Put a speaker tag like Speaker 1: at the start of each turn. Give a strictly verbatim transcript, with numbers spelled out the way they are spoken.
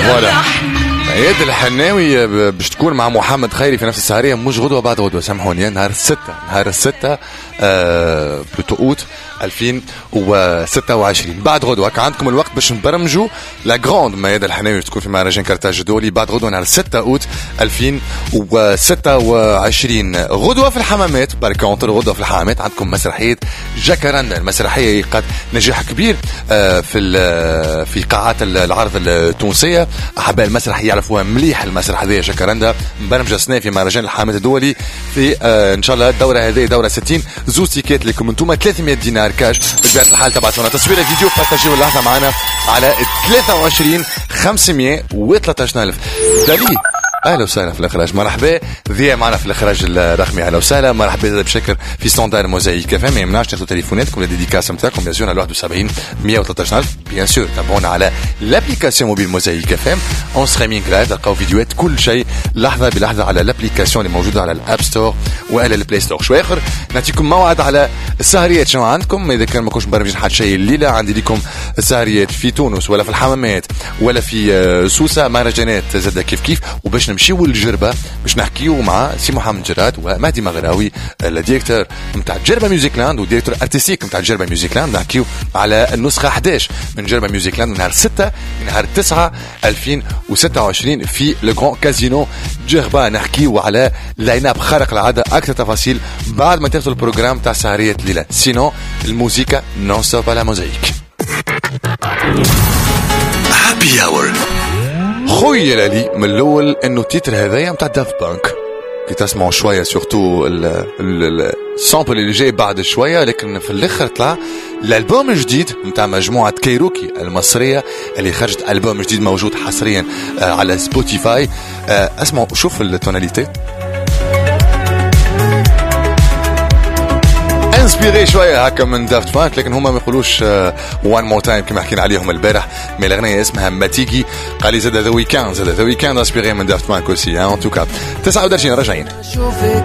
Speaker 1: فوالا ميادة الحناوي باش تكون مع محمد خيري في نفس السهرية، مش غدوة بعد غدوة سامحوني، نهار الستة نهار الستة آه بلوتو اوت ألفين وستة وعشرين بعد غدوة. هكا عندكم الوقت باش نبرمجوا لا جراند ميادة الحناوي تكون في مهرجان كارتاج الدولي بعد غدوة نهار ستة اوت ألفين وستة وعشرين. غدوة في الحمامات بالكونتر، غدوة في الحمامات عندكم مسرحية جاكاراندا. المسرحية قد نجاح كبير آه في في قاعات العرض التونسية، أحباء المسرح يعرفوها مليح. المسرح هذه جاكاراندا مبرمجة سنة في مهرجان الحمامات الدولي في آه إن شاء الله الدورة هذه دورة ستين. زوز تيكيت لكم انتم ثلاثمية دينار كاش. بطبيعة الحال تبعتونا تصوير فيديو بارتاجيو اللحظة معنا على ثلاثة وعشرين خمسمية وثلاثة عشر ألف. دالي اهلا وسهلا في الاخراج، مرحبا ذي معنا في الاخراج الرقمي، اهلا وسهلا مرحبا بشكر في ستاندر موزايك كفايه. ما يمنعش تاخذوا تليفوناتكم الديديكاس نتاعكم بيان سور على واحد وسبعين مية وثلاثة عشر ألف. بيان سور تابعونا على لابليكاسيون موبيل موزايك كفايه اون ستريمينغ لايف، تلقاو فيديوهات كل شيء لحظه بلحظه على لابليكاسيون اللي موجوده على الاب ستور وعلى البلاي ستور. شوي اخر نعطيكم موعد على السهريات شنو عندكم. اذا كان ما كنتش مبرمجين حد شيء الليله عندي لكم السهريات في تونس ولا في الحمامات ولا في سوسه، مهرجانات زاد كيف كيف. وباش نمشيو للجربه باش نحكيو مع سي محمد جراد ومهدي مغراوي الديريكتور نتاع جربه ميوزيك لاند وديريكتور ارتستيك نتاع جربه ميوزيك لاند، نحكيو على النسخه أحد عشر من جربه ميوزيك لاند نهار ستة نهار تسعة ألفين وستة وعشرين في لو غران كازينو جربه. نحكيو على لاين اب خارق العاده. اكثر تفاصيل بعد ما تاخذوا البروجرام تاع سهريه الليله، سينو الموسيقى نون ستوب على موزايك. هابي اور خويا لالي من الاول انه التيتر هذايا نتاع داف بانك كي تسمعوا شويه سورتو السامبل اللي جاي بعد شويه، لكن في الاخر طلع الالبوم الجديد نتاع مجموعه كايروكي المصريه اللي خرجت البوم جديد موجود حصريا على سبوتيفاي. اسمعوا شوف التوناليتي انسبيري شويه هكا من دافت بانك، لكن هما ما يقولوش وان مور تايم كما حكينا عليهم البارح. مي الاغنيه اسمها ما تيجي قال لي زاد ذا ويكاند زاد ذا ويكاند انسبيري من دافت بانك اوسي ان توكا. تسعة وثلاثين راجعين.